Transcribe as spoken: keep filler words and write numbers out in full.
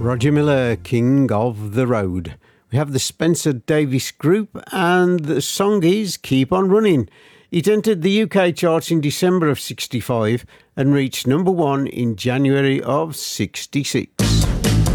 Roger Miller, King of the Road. We have the Spencer Davis Group, and the song is Keep On Running. It entered the U K charts in December of sixty-five and reached number one in January of sixty-six.